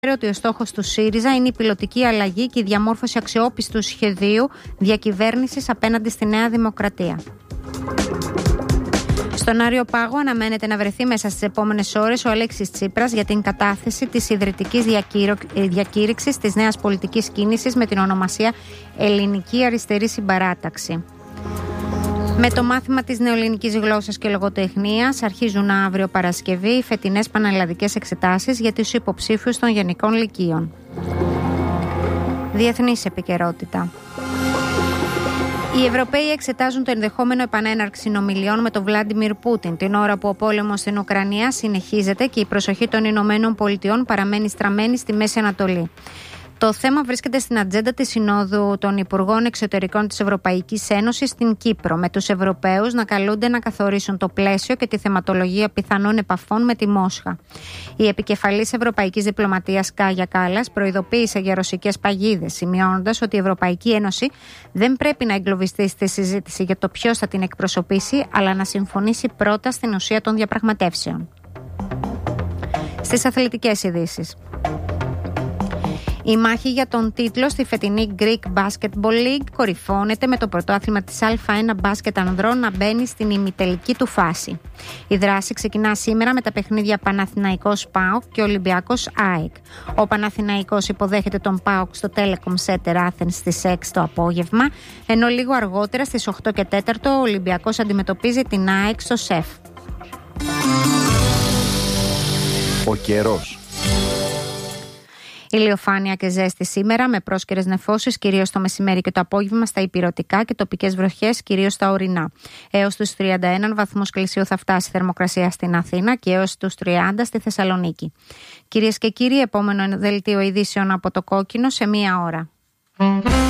ότι ο στόχος του ΣΥΡΙΖΑ είναι η πιλωτική αλλαγή και η διαμόρφωση αξιόπιστου σχεδίου διακυβέρνησης απέναντι στη Νέα Δημοκρατία. Στον Άριο Πάγο αναμένεται να βρεθεί μέσα στις επόμενες ώρες ο Αλέξης Τσίπρας για την κατάθεση της ιδρυτικής διακήρυξης της νέας πολιτικής κίνησης με την ονομασία Ελληνική Αριστερή Συμπαράταξη. Με το μάθημα της νεοελληνικής γλώσσας και λογοτεχνίας αρχίζουν αύριο Παρασκευή οι φετινές πανελλαδικές εξετάσεις για τους υποψήφιους των γενικών λυκείων. Διεθνής επικαιρότητα. Οι Ευρωπαίοι εξετάζουν το ενδεχόμενο επανέναρξη συνομιλιών με τον Βλάντιμιρ Πούτιν, την ώρα που ο πόλεμος στην Ουκρανία συνεχίζεται και η προσοχή των Ηνωμένων Πολιτειών παραμένει στραμμένη στη Μέση Ανατολή. Το θέμα βρίσκεται στην ατζέντα της Συνόδου των Υπουργών Εξωτερικών της Ευρωπαϊκής Ένωσης στην Κύπρο, με τους Ευρωπαίους να καλούνται να καθορίσουν το πλαίσιο και τη θεματολογία πιθανών επαφών με τη Μόσχα. Η επικεφαλής Ευρωπαϊκής Διπλωματίας Κάγια Κάλλας προειδοποίησε για ρωσικές παγίδες, σημειώνοντας ότι η Ευρωπαϊκή Ένωση δεν πρέπει να εγκλωβιστεί στη συζήτηση για το ποιος θα την εκπροσωπήσει, αλλά να συμφωνήσει πρώτα στην ουσία των διαπραγματεύσεων. Στις αθλητικές ειδήσεις. Η μάχη για τον τίτλο στη φετινή Greek Basketball League κορυφώνεται με το πρωτάθλημα της Α1 μπάσκετ ανδρών να μπαίνει στην ημιτελική του φάση. Η δράση ξεκινά σήμερα με τα παιχνίδια Παναθηναϊκός ΠΑΟΚ και Ολυμπιακός ΑΕΚ. Ο Παναθηναϊκός υποδέχεται τον ΠΑΟΚ στο Telecom Center Athens στις 6 το απόγευμα, ενώ λίγο αργότερα στις 8 και 4 ο Ολυμπιακός αντιμετωπίζει την ΑΕΚ στο ΣΕΦ. Ο καιρός. Ηλιοφάνεια και ζέστη σήμερα με πρόσκαιρες νεφώσεις κυρίως το μεσημέρι και το απόγευμα στα ηπειρωτικά και τοπικές βροχές κυρίως στα ορεινά. Έως τους 31 βαθμούς Κελσίου θα φτάσει η θερμοκρασία στην Αθήνα και έως τους 30 στη Θεσσαλονίκη. Κυρίες και κύριοι, επόμενο δελτίο ειδήσεων από το Κόκκινο σε 1 ώρα.